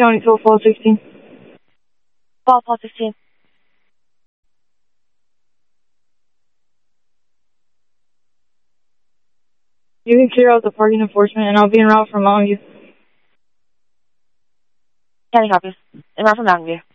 County Code 1216. Ball 1216. You can clear out the parking enforcement, and I'll be en route from Mountain View. County copies. En route from Mountain View.